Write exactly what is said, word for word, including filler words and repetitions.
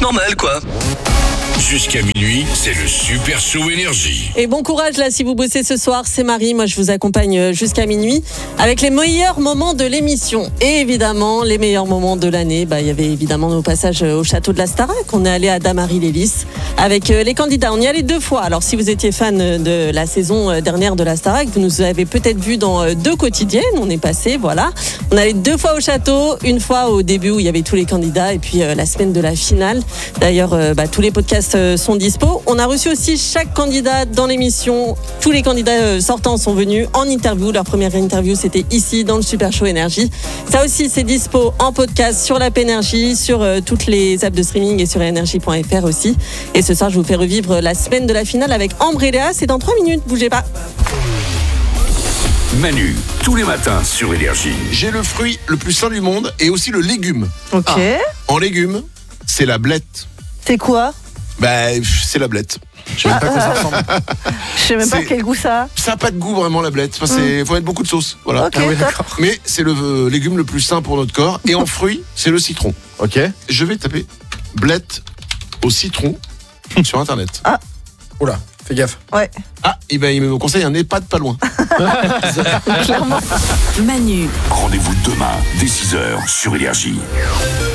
normal quoi. Jusqu'à minuit, c'est le Super Show Énergie. Et bon courage là si vous bossez ce soir, c'est Marie, moi je vous accompagne jusqu'à minuit avec les meilleurs moments de l'émission. Et évidemment, les meilleurs moments de l'année, bah, il y avait évidemment nos passages au château de la Starac. On est allé à Damary-les-Lys avec les candidats. On y allait deux fois. Alors si vous étiez fan de la saison dernière de la Starac, vous nous avez peut-être vu dans deux quotidiennes. On est passé, voilà. On allait deux fois au château, une fois au début où il y avait tous les candidats et puis euh, la semaine de la finale. D'ailleurs, euh, bah, tous les podcasts euh, sont dispo. On a reçu aussi chaque candidat dans l'émission. Tous les candidats euh, sortants sont venus en interview. Leur première interview, c'était ici dans le Super Show Énergie. Ça aussi, c'est dispo en podcast sur l'app Énergie, sur euh, toutes les apps de streaming et sur énergie point f r aussi. Et ce soir, je vous fais revivre la semaine de la finale avec Ambre et Léa. C'est dans trois minutes, bougez pas. Manu, tous les matins sur Énergie. J'ai le fruit le plus sain du monde et aussi le légume. Ok. Ah. En légumes, c'est la blette. C'est quoi? Bah, c'est la blette. Je sais même pas à quoi ça ressemble. Je sais même pas C'est- quel goût ça a. Ça n'a pas de goût vraiment la blette. Enfin, c'est, faut mettre beaucoup de sauce. Voilà. Ok, Ah oui, top. d'accord. Mais c'est le euh, légume le plus sain pour notre corps. Et en fruit, c'est le citron. Ok. Je vais taper blette au citron sur internet. Oula, fais gaffe. Ouais, Ah, et ben il me conseille un EHPAD pas loin. clairement. Manu, Rendez-vous demain dès six heures sur Énergie.